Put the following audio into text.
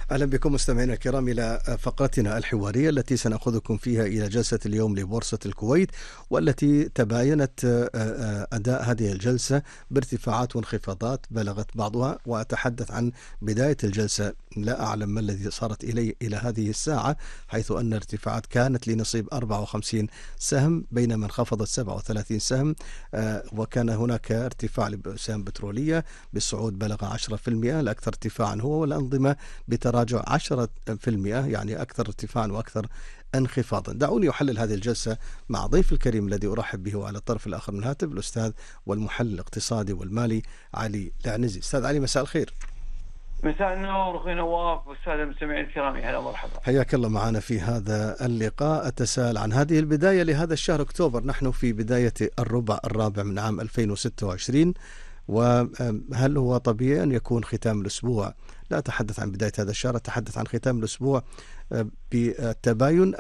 أهلا بكم مستمعينا الكرام إلى فقرتنا الحوارية التي سنأخذكم فيها إلى جلسة اليوم لبورصة الكويت، والتي تباينت أداء هذه الجلسة بارتفاعات وانخفاضات بلغت بعضها، وأتحدث عن بداية الجلسة. لا أعلم ما الذي صارت إلى هذه الساعة، حيث أن ارتفاعات كانت لنصيب 54 سهم بينما انخفضت 37 سهم، وكان هناك ارتفاع لسهم بترولية بالصعود بلغ 10%، الأكثر ارتفاعا هو، والأنظمة بتراجع 10%، يعني أكثر ارتفاعا وأكثر انخفاضا. دعوني أحلل هذه الجلسة مع ضيف الكريم الذي أرحب به على الطرف الآخر من الهاتف، الأستاذ والمحلل الاقتصادي والمالي علي العنزي. أستاذ علي، مساء الخير. مساء النور أخوي نواف والسادة المستمعين الكرام، هلا مرحبا. حياك الله معنا في هذا اللقاء. أتساءل عن هذه البداية لهذا الشهر أكتوبر، نحن في بداية الربع الرابع من عام 2026، وهل هو طبيعي أن يكون ختام الأسبوع، لا أتحدث عن بداية هذا الشهر، أتحدث عن ختام الأسبوع بالتباين